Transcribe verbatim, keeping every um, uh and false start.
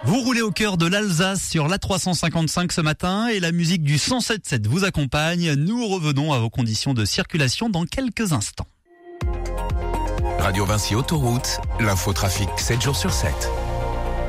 Vous roulez au cœur de l'Alsace sur l'A trois cent cinquante-cinq ce matin et la musique du cent sept virgule sept vous accompagne. Nous revenons à vos conditions de circulation dans quelques instants. Radio Vinci Autoroute, l'infotrafic sept jours sur sept.